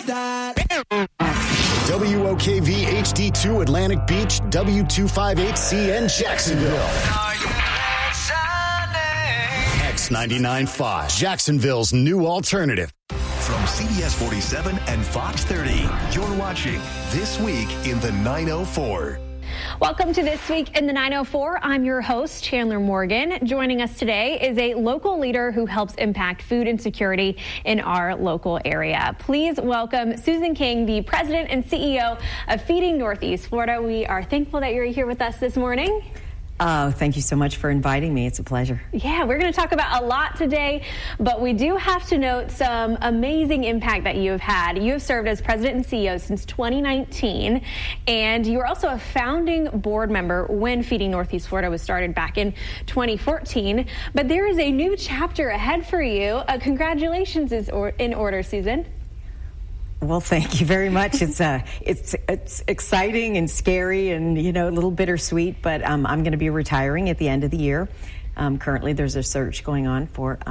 that. WOKV HD2 Atlantic Beach, W258CN Jacksonville. X99.5, Jacksonville's new alternative. From CBS 47 and Fox 30, you're watching This Week in the 904. Welcome to This Week in the 904. I'm your host, Chandler Morgan. Joining us today is a local leader who helps impact food insecurity in our local area. Please welcome Susan King, the president and CEO of Feeding Northeast Florida. We are thankful that you're here with us this morning. Thank you so much for inviting me. It's a pleasure. Yeah, we're going to talk about a lot today, but we do have to note some amazing impact that you have had. You have served as president and CEO since 2019, and you were also a founding board member when Feeding Northeast Florida was started back in 2014. But there is a new chapter ahead for you. Congratulations is in order, Susan. Well, thank you very much. It's exciting and scary and, a little bittersweet, but I'm going to be retiring at the end of the year. Currently, there's a search going on for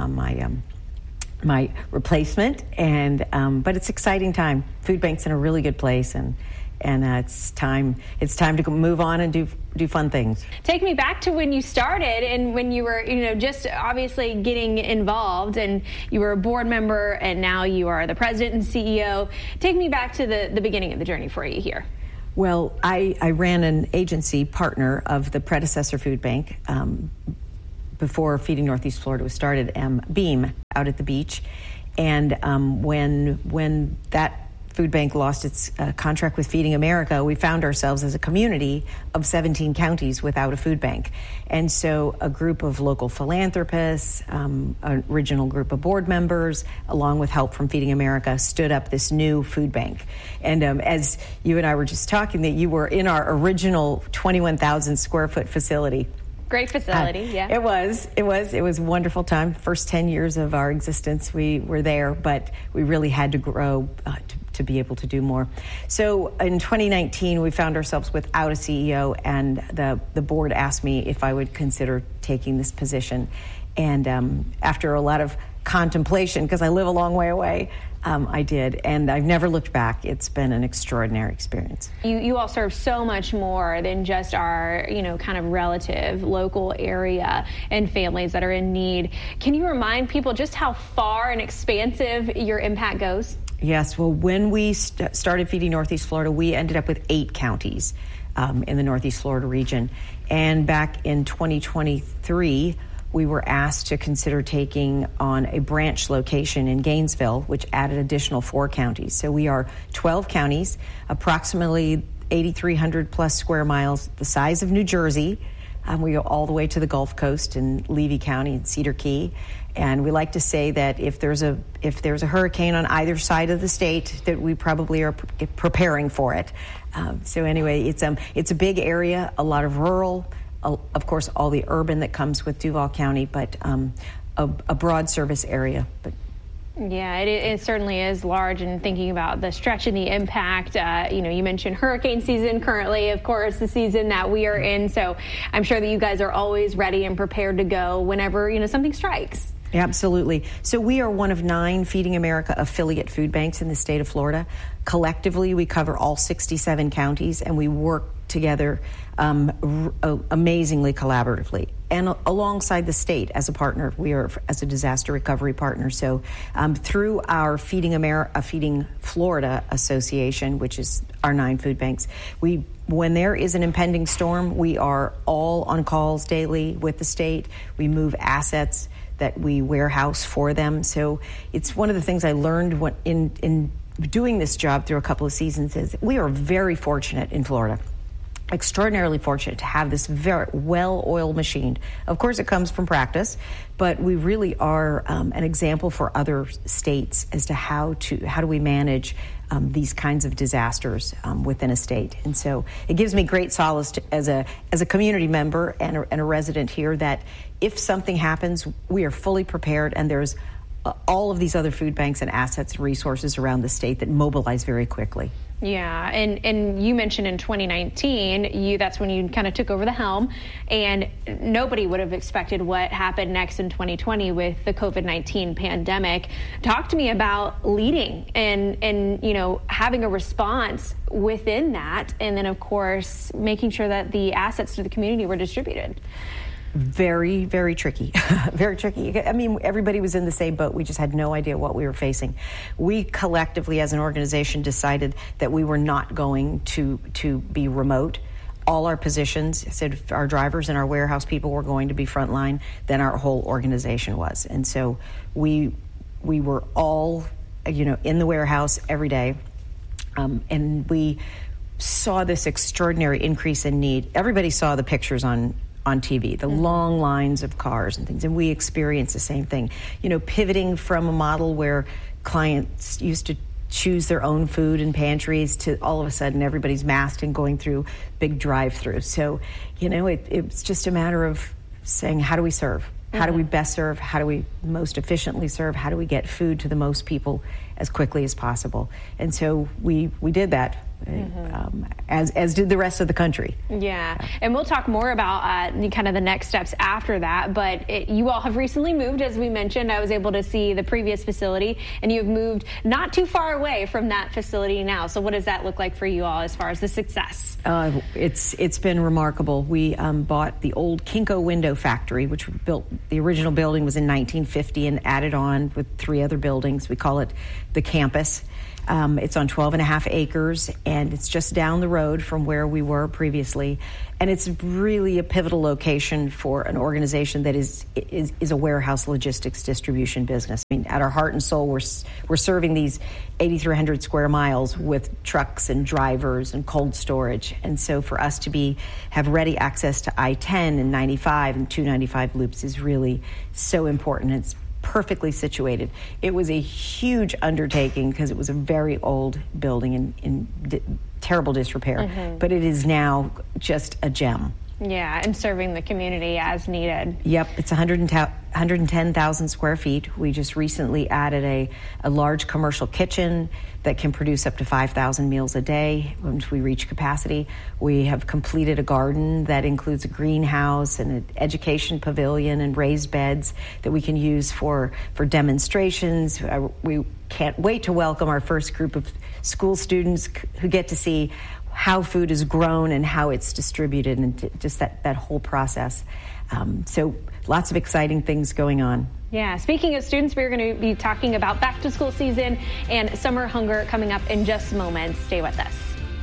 my replacement, but it's exciting time. Food Bank's in a really good place, and it's time to move on and do fun things. Take me back to when you started and when you were, just obviously getting involved, and you were a board member, and now you are the president and CEO. Take me back to the beginning of the journey for you here. Well, I ran an agency partner of the predecessor food bank before Feeding Northeast Florida was started, Beam, out at the beach. And when that food bank lost its contract with Feeding America, we found ourselves as a community of 17 counties without a food bank. And so a group of local philanthropists, an original group of board members, along with help from Feeding America, stood up this new food bank. And as you and I were just talking, that you were in our original 21,000 square foot facility. Great facility, yeah. It was a wonderful time. First 10 years of our existence, we were there, but we really had to grow to be able to do more. So in 2019, we found ourselves without a CEO, and the board asked me if I would consider taking this position. And after a lot of contemplation, because I live a long way away, I did, and I've never looked back. It's been an extraordinary experience. You all serve so much more than just our, kind of relative local area and families that are in need. Can you remind people just how far and expansive your impact goes? Yes. Well, when we started Feeding Northeast Florida, we ended up with 8 counties in the Northeast Florida region. And back in 2023, we were asked to consider taking on a branch location in Gainesville, which added additional 4 counties. So we are 12 counties, approximately 8,300 plus square miles, the size of New Jersey. We go all the way to the Gulf Coast in Levy County and Cedar Key. And we like to say that if there's a hurricane on either side of the state, that we probably are preparing for it. So anyway, it's a big area, a lot of rural, of course, all the urban that comes with Duval County, but a broad service area. But yeah, it certainly is large, and thinking about the stretch and the impact, you mentioned hurricane season currently, of course, the season that we are in. So I'm sure that you guys are always ready and prepared to go whenever, something strikes. Absolutely. So we are one of 9 Feeding America affiliate food banks in the state of Florida. Collectively, we cover all 67 counties, and we work together amazingly collaboratively. And alongside the state as a partner, we are as a disaster recovery partner. So through our Feeding Florida Association, which is our 9 food banks, when there is an impending storm, we are all on calls daily with the state. We move assets that we warehouse for them. So it's one of the things I learned in doing this job through a couple of seasons is we are very fortunate in Florida. Extraordinarily fortunate to have this very well-oiled machine. Of course, it comes from practice, but we really are an example for other states as to how do we manage these kinds of disasters within a state. And so it gives me great solace as a community member and a resident here that if something happens, we are fully prepared, and there's all of these other food banks and assets and resources around the state that mobilize very quickly. Yeah, and you mentioned in 2019, that's when you kind of took over the helm, and nobody would have expected what happened next in 2020 with the COVID-19 pandemic. Talk to me about leading and having a response within that, and then of course making sure that the assets to the community were distributed. Very, very tricky. Very tricky. I mean, everybody was in the same boat. We just had no idea what we were facing. We collectively, as an organization, decided that we were not going to be remote. All our positions, said our drivers and our warehouse people were going to be frontline, then our whole organization was. And so we were all, in the warehouse every day. And we saw this extraordinary increase in need. Everybody saw the pictures on TV, the long lines of cars and things, and we experienced the same thing. Pivoting from a model where clients used to choose their own food in pantries to all of a sudden everybody's masked and going through big drive-throughs. So, it's just a matter of saying, how do we serve? How do we best serve? How do we most efficiently serve? How do we get food to the most people as quickly as possible? And so we did that. As did the rest of the country. Yeah, and we'll talk more about kind of the next steps after that, but you all have recently moved, as we mentioned. I was able to see the previous facility, and you've moved not too far away from that facility now. So what does that look like for you all as far as the success? It's been remarkable. We bought the old Kinko window factory, which we built. The original building was in 1950 and added on with 3 other buildings. We call it the campus. It's on 12.5 acres, and it's just down the road from where we were previously. And it's really a pivotal location for an organization that is a warehouse logistics distribution business. I mean, at our heart and soul, we're serving these 8,300 square miles with trucks and drivers and cold storage. And so for us to have ready access to I-10 and 95 and 295 loops is really so important. It's perfectly situated. It was a huge undertaking because it was a very old building in terrible disrepair, but it is now just a gem. Yeah, and serving the community as needed. Yep, it's 110,000 square feet. We just recently added a large commercial kitchen that can produce up to 5,000 meals a day once we reach capacity. We have completed a garden that includes a greenhouse and an education pavilion and raised beds that we can use for demonstrations. We can't wait to welcome our first group of school students who get to see how food is grown and how it's distributed, and just that whole process. So lots of exciting things going on. Yeah, speaking of students, we're going to be talking about back to school season and summer hunger coming up in just moments. Stay with us.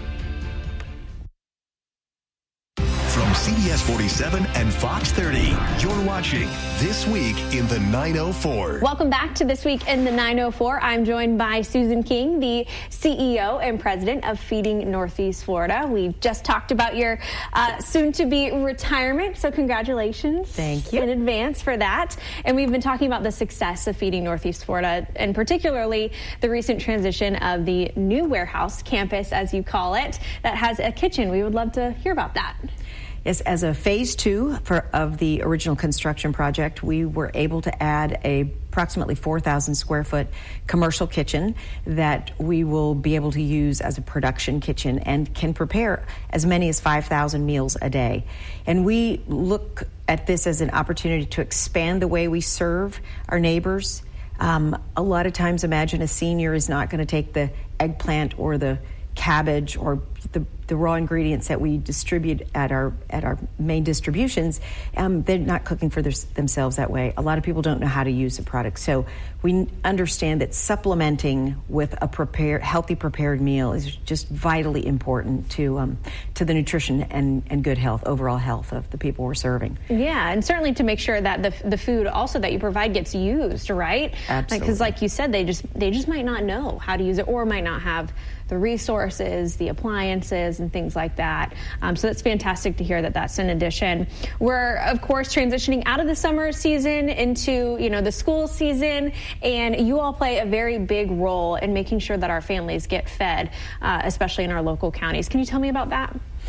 From CBS 47 and Fox 30, you're watching This Week in the 904. Welcome back to This Week in the 904. I'm joined by Susan King, the CEO and president of Feeding Northeast Florida. We've just talked about your soon-to-be retirement, so congratulations. Thank you in advance for that. And we've been talking about the success of Feeding Northeast Florida, and particularly the recent transition of the new warehouse campus, as you call it, that has a kitchen. We would love to hear about that. Yes, as a phase 2 of the original construction project, we were able to add approximately 4,000 square foot commercial kitchen that we will be able to use as a production kitchen and can prepare as many as 5,000 meals a day. And we look at this as an opportunity to expand the way we serve our neighbors. A lot of times, imagine a senior is not going to take the eggplant or the cabbage or the raw ingredients that we distribute at our main distributions. They're not cooking for themselves that way. A lot of people don't know how to use the product. So we understand that supplementing with a healthy prepared meal is just vitally important to the nutrition and good health, overall health of the people we're serving. Yeah, and certainly to make sure that the food also that you provide gets used, right? Absolutely. Because like you said, they just might not know how to use it, or might not have the resources, the appliances, and things like that. So that's fantastic to hear that that's an addition. We're, of course, transitioning out of the summer season into, the school season, and you all play a very big role in making sure that our families get fed, especially in our local counties. Can you tell me about that?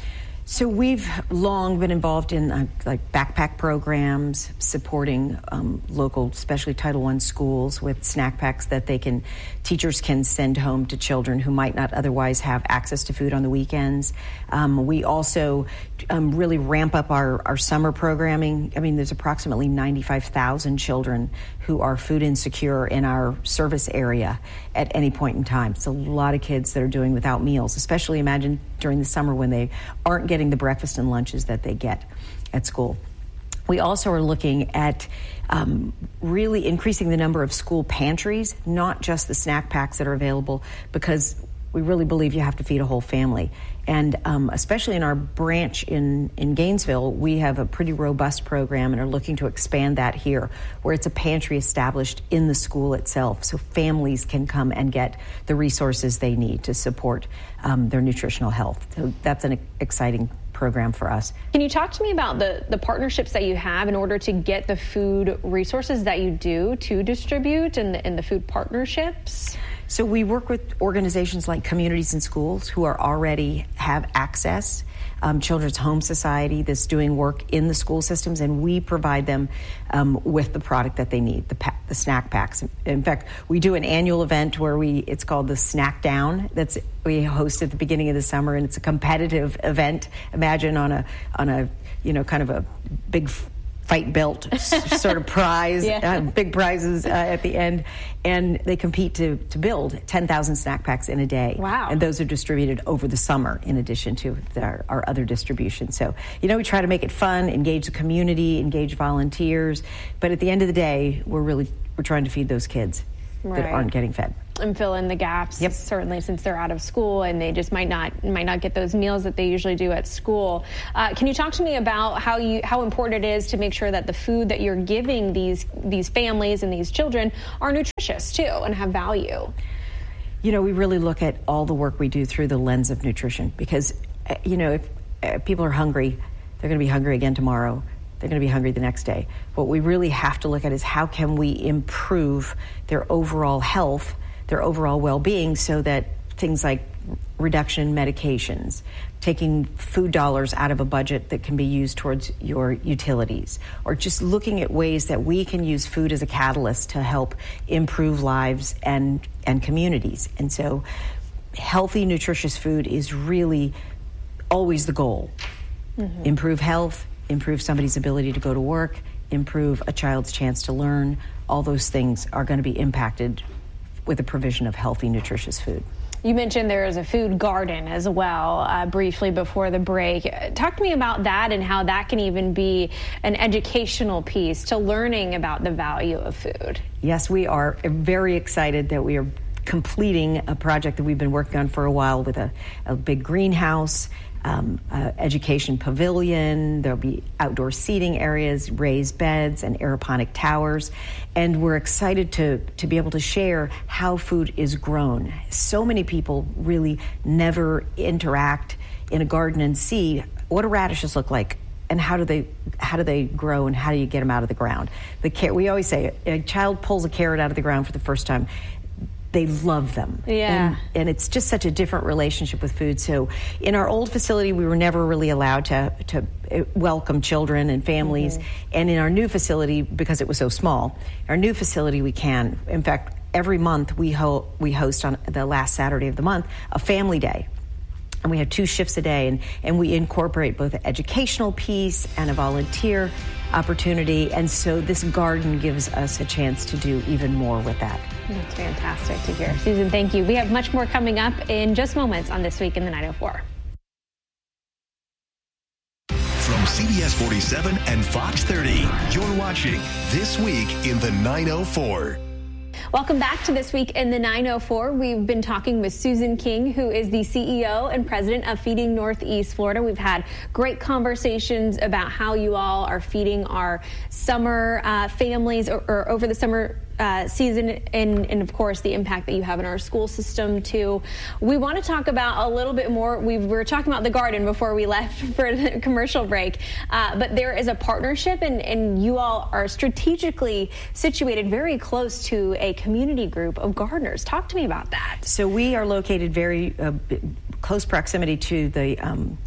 So we've long been involved in like backpack programs, supporting local, especially Title I schools with snack packs that teachers can send home to children who might not otherwise have access to food on the weekends. We also really ramp up our summer programming. I mean, there's approximately 95,000 children who are food insecure in our service area at any point in time. It's a lot of kids that are doing without meals, especially imagine during the summer when they aren't getting the breakfast and lunches that they get at school. We also are looking at really increasing the number of school pantries, not just the snack packs that are available, because we really believe you have to feed a whole family. And especially in our branch in Gainesville, we have a pretty robust program and are looking to expand that here, where it's a pantry established in the school itself, so families can come and get the resources they need to support their nutritional health. So that's an exciting program for us. Can you talk to me about the partnerships that you have in order to get the food resources that you do to distribute and the food partnerships? So we work with organizations like Communities in Schools who already have access, Children's Home Society that's doing work in the school systems, and we provide them with the product that they need, the snack packs. In fact, we do an annual event where it's called the Snack Down. We host at the beginning of the summer, and it's a competitive event. Imagine on a kind of a big fight belt sort of prize, big prizes at the end, and they compete to build 10,000 snack packs in a day. Wow. And those are distributed over the summer in addition to our other distribution. So, we try to make it fun, engage the community, engage volunteers, but at the end of the day, we're trying to feed those kids that aren't getting fed. And fill in the gaps, certainly, since they're out of school and they just might not get those meals that they usually do at school. Can you talk to me about how important it is to make sure that the food that you're giving these families and these children are nutritious too and have value? We really look at all the work we do through the lens of nutrition, because if people are hungry, they're going to be hungry again tomorrow. They're going to be hungry the next day. What we really have to look at is how can we improve their overall health, their overall well-being, so that things like reduction in medications, taking food dollars out of a budget that can be used towards your utilities, or just looking at ways that we can use food as a catalyst to help improve lives and communities. And so healthy, nutritious food is really always the goal. Mm-hmm. Improve health, improve somebody's ability to go to work, improve a child's chance to learn. All those things are going to be impacted with the provision of healthy, nutritious food. You mentioned there is a food garden as well, briefly before the break. Talk to me about that and how that can even be an educational piece to learning about the value of food. Yes, we are very excited that we are completing a project that we've been working on for a while with a big greenhouse, education pavilion. There'll be outdoor seating areas, raised beds, and aeroponic towers. And we're excited to be able to share how food is grown. So many people really never interact in a garden and see what do radishes look like, and how do they grow, and how do you get them out of the ground. We always say a child pulls a carrot out of the ground for the first time, they love them. Yeah. And it's just such a different relationship with food. So in our old facility, we were never really allowed to welcome children and families. Mm-hmm. And in our new facility, because it was so small, our new facility we can. In fact, every month we host on the last Saturday of the month a family day. And we have 2 shifts a day, and we incorporate both an educational piece and a volunteer opportunity. And so this garden gives us a chance to do even more with that. That's fantastic to hear. Susan, thank you. We have much more coming up in just moments on This Week in the 904. From CBS 47 and Fox 30, you're watching This Week in the 904. Welcome back to This Week in the 904. We've been talking with Susan King, who is the CEO and president of Feeding Northeast Florida. We've had great conversations about how you all are feeding our summer families or over the summer season, and of course the impact that you have in our school system too. We want to talk about a little bit more. We were talking about the garden before we left for the commercial break, but there is a partnership, and you all are strategically situated very close to a community group of gardeners. Talk to me about that. So we are located very close proximity to the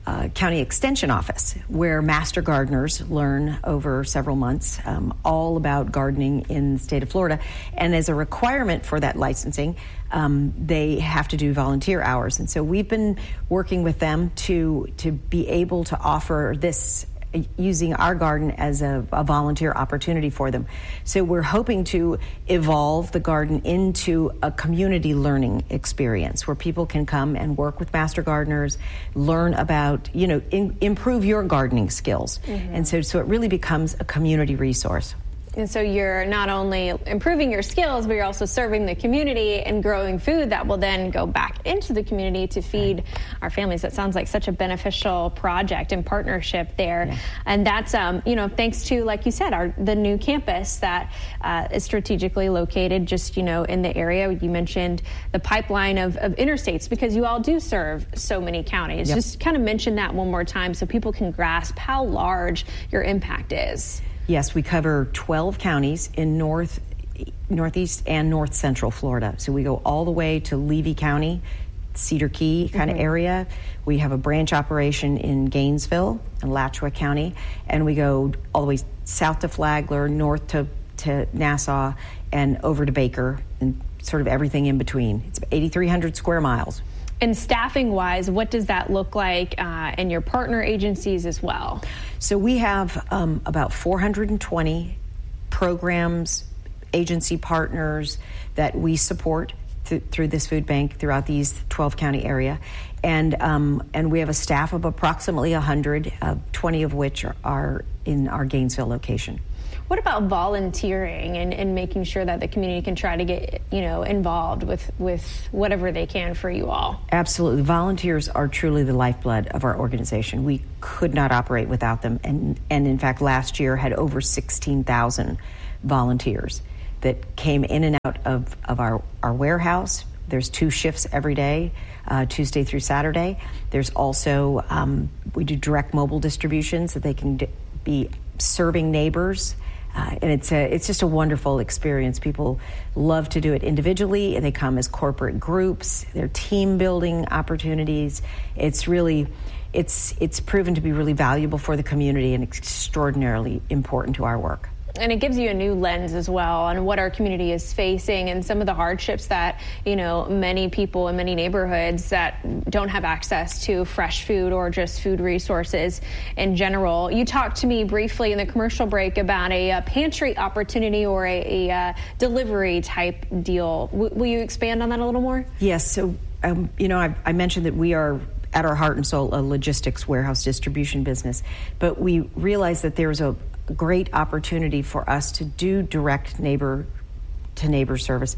county extension office where master gardeners learn over several months all about gardening in the state of Florida. And as a requirement for that licensing, they have to do volunteer hours. And so we've been working with them to be able to offer this using our garden as a volunteer opportunity for them. So we're hoping to evolve the garden into a community learning experience where people can come and work with master gardeners, learn about, improve your gardening skills. And so it really becomes a community resource. And so you're not only improving your skills, but you're also serving the community and growing food that will then go back into the community to feed our families. That sounds like such a beneficial project and partnership there. Yeah. And that's, thanks to, like you said, the new campus that is strategically located just, in the area. You mentioned the pipeline of interstates because you all do serve so many counties. Yep. Just kind of mention that one more time so people can grasp how large your impact is. Yes, we cover 12 counties in northeast and north central Florida. So we go all the way to Levy County, Cedar Key kind of area. We have a branch operation in Gainesville and Alachua County, and we go all the way south to Flagler, north to Nassau, and over to Baker, and sort of everything in between. It's 8,300 square miles. And staffing-wise, what does that look like in your partner agencies as well? So we have about 420 programs, agency partners that we support through this food bank throughout these 12-county area. And we have a staff of approximately 100, 20 of which are in our Gainesville location. What about volunteering and making sure that the community can try to get, involved with whatever they can for you all? Absolutely. Volunteers are truly the lifeblood of our organization. We could not operate without them. And in fact, last year had over 16,000 volunteers that came in and out of our warehouse. There's 2 shifts every day, Tuesday through Saturday. There's also, we do direct mobile distributions that they can be serving neighbors. And it's just a wonderful experience. People love to do it individually. They come as corporate groups. They're team building opportunities. It's really, it's proven to be really valuable for the community and extraordinarily important to our work. And it gives you a new lens as well on what our community is facing and some of the hardships that, many people in many neighborhoods that don't have access to fresh food or just food resources in general. You talked to me briefly in the commercial break about a pantry opportunity or a delivery type deal. Will you expand on that a little more? Yes. So, I mentioned that we are at our heart and soul a logistics warehouse distribution business, but we realize that there's a great opportunity for us to do direct neighbor-to-neighbor service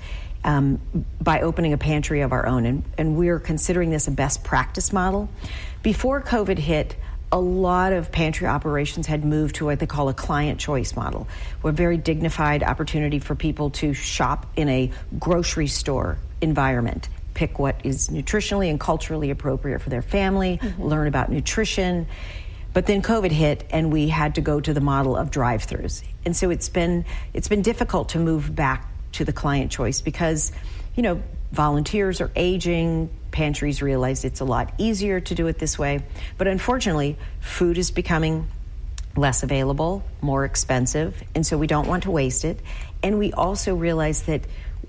by opening a pantry of our own. And we're considering this a best practice model. Before COVID hit, a lot of pantry operations had moved to what they call a client choice model, a very dignified opportunity for people to shop in a grocery store environment, pick what is nutritionally and culturally appropriate for their family, learn about nutrition. But then COVID hit, and we had to go to the model of drive-thrus. And so it's been difficult to move back to the client choice because, volunteers are aging. Pantries realize it's a lot easier to do it this way. But unfortunately, food is becoming less available, more expensive, and so we don't want to waste it. And we also realize that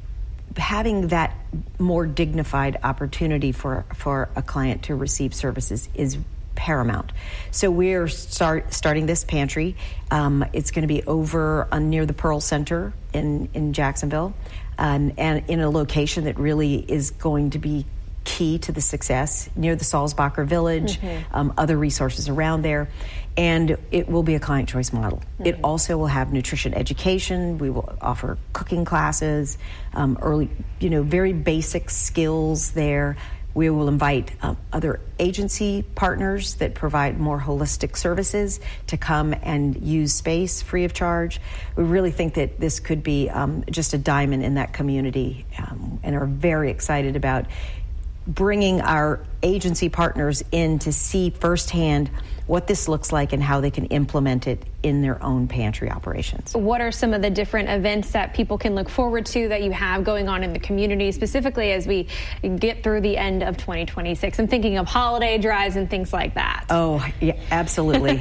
having that more dignified opportunity for a client to receive services is paramount. So we're starting this pantry. It's going to be over near the Pearl Center in Jacksonville, and in a location that really is going to be key to the success, near the Salzbacher Village, other resources around there. And it will be a client choice model. It also will have nutrition education. We will offer cooking classes, early, very basic skills there. We will invite other agency partners that provide more holistic services to come and use space free of charge. We really think that this could be just a diamond in that community, and are very excited about bringing our agency partners in to see firsthand what this looks like and how they can implement it in their own pantry operations. What are some of the different events that people can look forward to that you have going on in the community, specifically as we get through the end of 2026? I'm thinking of holiday drives and things like that. Oh, yeah, absolutely.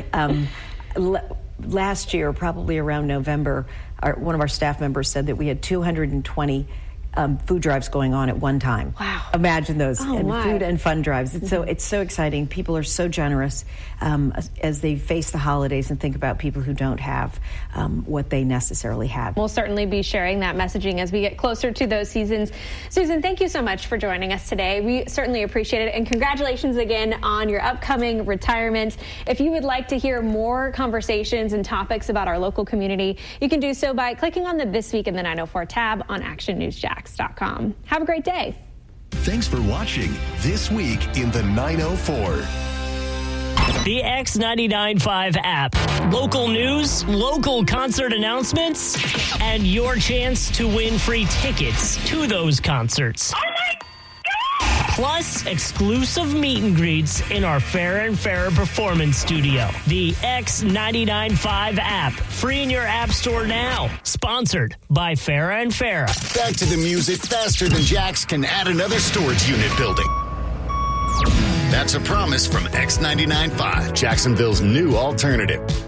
Last year, probably around November, one of our staff members said that we had 220 food drives going on at one time. Wow. Imagine those. Oh, and my. Food and fun drives. It's so exciting. People are so generous as they face the holidays and think about people who don't have what they necessarily have. We'll certainly be sharing that messaging as we get closer to those seasons. Susan, thank you so much for joining us today. We certainly appreciate it. And congratulations again on your upcoming retirement. If you would like to hear more conversations and topics about our local community, you can do so by clicking on the This Week in the 904 tab on actionnewsjax.com. Have a great day. Thanks for watching This Week in the 904. The X99.5 app. Local news, local concert announcements, and your chance to win free tickets to those concerts. Oh my God! Plus, exclusive meet and greets in our Farrah and Farrah Performance Studio. The X99.5 app. Free in your app store now. Sponsored by Farrah and Farrah. Back to the music faster than Jax can add another storage unit building. That's a promise from X99.5, Jacksonville's new alternative.